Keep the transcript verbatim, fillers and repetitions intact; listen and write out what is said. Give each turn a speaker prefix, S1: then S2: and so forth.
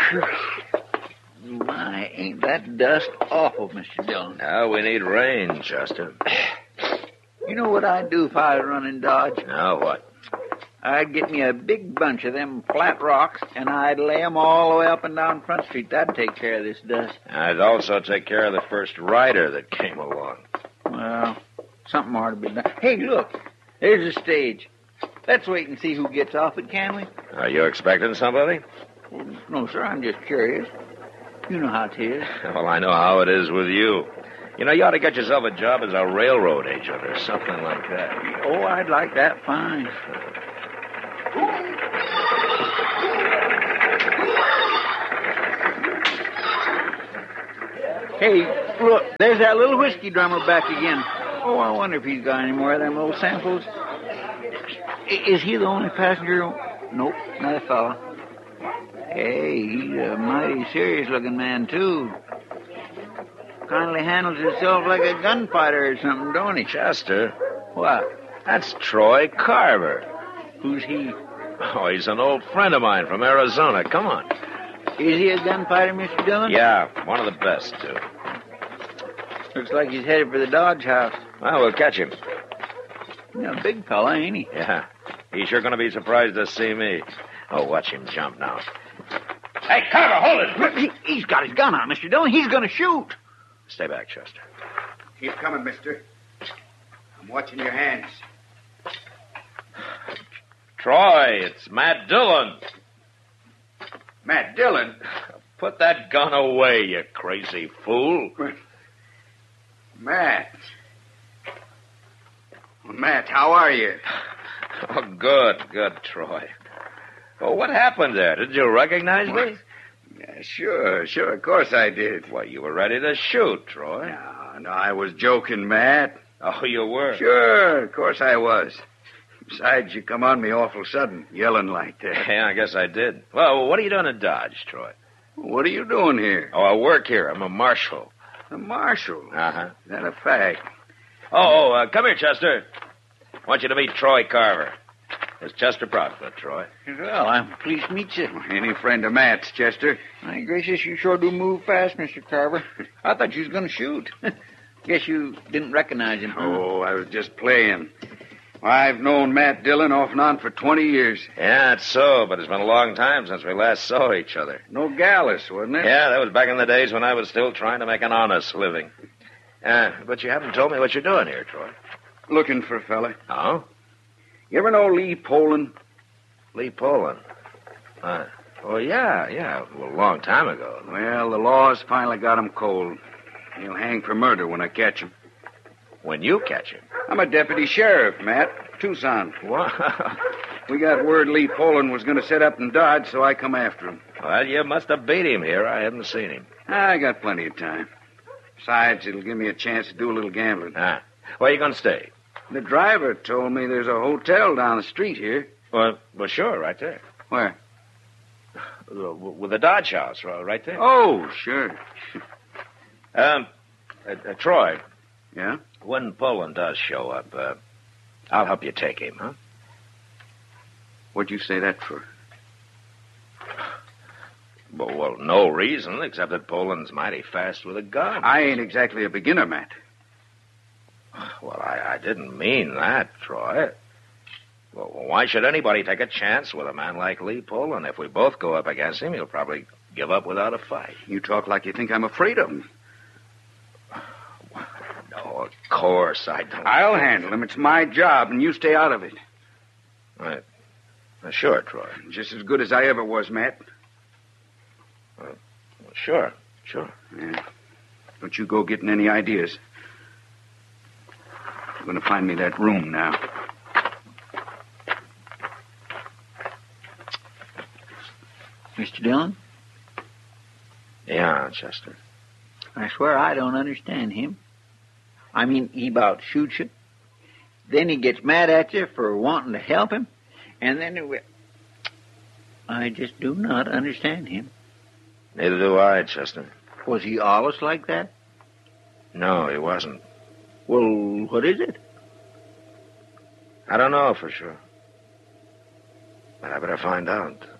S1: My, ain't that dust awful, Mister Dillon.
S2: Now we need rain, Chester.
S1: You know what I'd do if I was running Dodge?
S2: Now what?
S1: I'd get me a big bunch of them flat rocks, and I'd lay 'em all the way up and down Front Street. That'd take care of this dust.
S2: I'd also take care of the first rider that came along.
S1: Well, something ought to be done. Hey, look. There's a stage. Let's wait and see who gets off it, can we?
S2: Are you expecting somebody?
S1: Well, no, sir. I'm just curious. You know how it is.
S2: Well, I know how it is with you. You know, you ought to get yourself a job as a railroad agent or something like that.
S1: Oh, I'd like that fine. Hey, look, there's that little whiskey drummer back again. Oh, I wonder if he's got any more of them little samples. I- Is he the only passenger? Nope, not a fella. Hey, he's a mighty serious-looking man, too. Kindly handles himself like a gunfighter or something, don't he?
S2: Chester,
S1: What?
S2: that's Troy Carver.
S1: Who's he?
S2: Oh, he's an old friend of mine from Arizona. Come on.
S1: Is he a gunfighter, Mister Dillon?
S2: Yeah, one of the best, too.
S1: Looks like he's headed for the Dodge House.
S2: Well, we'll catch him.
S1: You know, big fella, ain't he?
S2: Yeah. He's sure going to be surprised to see me. Oh, watch him jump now. Hey, Carver, hold it!
S1: Look, he, he's got his gun out, Mister Dillon. He's going to shoot.
S2: Stay back, Chester.
S3: Keep coming, mister. I'm watching your hands.
S2: Troy, it's Matt Dillon.
S3: Matt Dillon?
S2: Put that gun away, you crazy fool.
S3: Matt. Matt, how are you?
S2: Oh, good, good, Troy. Well, what happened there? Did you recognize me?
S3: Yeah, sure, sure, of course I did.
S2: Well, you were ready to shoot, Troy.
S3: No, no, I was joking, Matt.
S2: Oh, you were?
S3: Sure, of course I was. Besides, you come on me awful sudden, yelling like that.
S2: Yeah, I guess I did. Well, what are you doing in Dodge, Troy?
S3: What are you doing here?
S2: Oh, I work here. I'm a marshal.
S3: A marshal?
S2: Uh-huh.
S3: Is that a fact?
S2: Oh, oh uh, come here, Chester. I want you to meet Troy Carver. It's Chester Proudfoot, Troy.
S1: Well, I'm pleased to meet you.
S3: Any friend of Matt's, Chester?
S1: My gracious, you sure do move fast, Mister Carver. I thought you was going to shoot. Guess you didn't recognize him, huh?
S3: Oh, I was just playing. I've known Matt Dillon off and on for twenty years.
S2: Yeah, it's so, but it's been a long time since we last saw each other.
S3: Nogales, wasn't it?
S2: Yeah, that was back in the days when I was still trying to make an honest living. Uh, but you haven't told me what you're doing here, Troy.
S3: Looking for a fella.
S2: Oh?
S3: You ever know Lee Poland?
S2: Lee Poland. Uh, oh, yeah, yeah, well, a long time ago.
S3: Well, the laws finally got him cold. He'll hang for murder when I catch him.
S2: When you catch him?
S3: I'm a deputy sheriff, Matt. Tucson.
S2: What?
S3: We got word Lee Poland was going to set up in Dodge, so I come after him.
S2: Well, you must have beat him here. I haven't seen him.
S3: I got plenty of time. Besides, it'll give me a chance to do a little gambling.
S2: Ah. Where you going to stay?
S3: The driver told me there's a hotel down the street here.
S2: Well, well, sure, right there.
S3: Where?
S2: Uh, With the Dodge House, uh, right there.
S3: Oh, sure.
S2: Um, uh, uh, Troy,
S3: Yeah?
S2: when Poland does show up, uh, I'll help you take him, huh?
S3: What'd you say that for?
S2: Well, well, no reason, except that Poland's mighty fast with a gun.
S3: I ain't exactly a beginner, Matt.
S2: Well, I, I didn't mean that, Troy. Well, why should anybody take a chance with a man like Lee Poland? If we both go up against him, he'll probably give up without a fight.
S3: You talk like you think I'm afraid of him.
S2: No, of course I don't.
S3: I'll handle him. It's my job, and you stay out of it.
S2: Right. Uh, sure, Troy.
S3: Just as good as I ever was, Matt.
S2: Well, sure, sure.
S3: Yeah. Don't you go getting any ideas. You're going to find me that room now.
S1: Mister Dillon,
S2: Yeah, Chester.
S1: I swear I don't understand him. I mean, he about shoots you. Then he gets mad at you for wanting to help him. And then it... I just do not understand him.
S2: Neither do I, Chester.
S1: Was he always like that?
S2: No, he wasn't.
S1: Well, what is it?
S2: I don't know for sure. But I better find out.